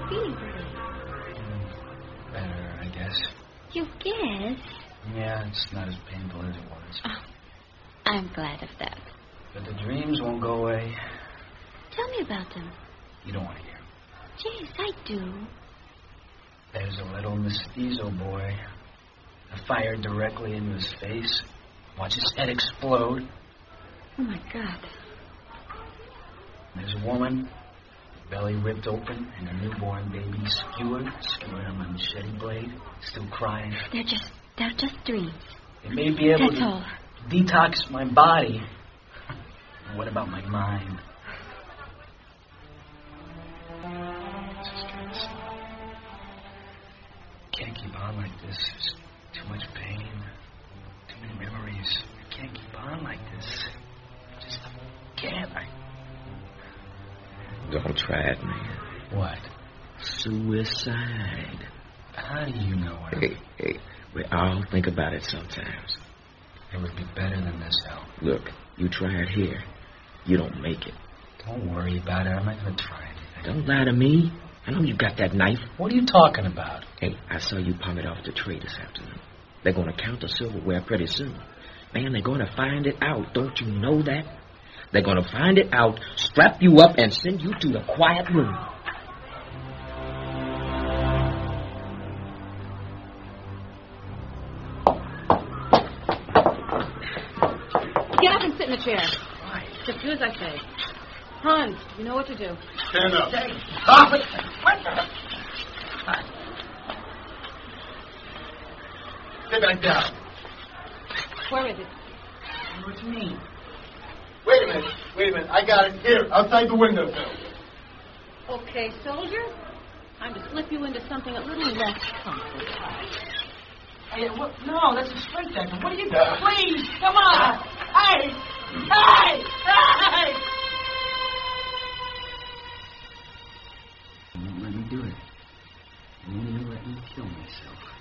feeling today? Better, I guess. You guess? Yeah, it's not as painful as it was. Oh, I'm glad of that. But the dreams won't go away. Tell me about them. You don't want to hear. Yes, I do. There's a little mestizo boy. I fired directly into his face. Watch his head explode. Oh, my God. There's a woman, belly ripped open, and a newborn baby skewered on my machete blade, still crying. They're just dreams. It may be able That's to all. detox my body. What about my mind? It's just gonna stop. Can't keep on like this. There's too much pain, too many memories. I can't keep on like this. I just can't. Don't try it, man. What? Suicide. How do you know what? Hey, we all think about it sometimes. It would be better than this, hell. Look, you try it here. You don't make it. Don't worry about it. I'm not going to try anything. Don't lie to me. I know you got that knife. What are you talking about? Hey, I saw you palm it off the tray this afternoon. They're going to count the silverware pretty soon. Man, they're going to find it out. Don't you know that? They're going to find it out, strap you up, and send you to the quiet room. Get up and sit in the chair. Why? Just do as I say. Hans, you know what to do. Stand up. Stop it! What the? Sit back down. Where is it? What do you mean? Wait a minute. I got it. Here, outside the window, Phil. Okay, soldier. Time to slip you into something a little less comfortable. Hey, what? No, that's a straight jacket. What are you doing? Please, come on. Hey! Hey! Hey! You won't let me do it. You won't even let me kill myself.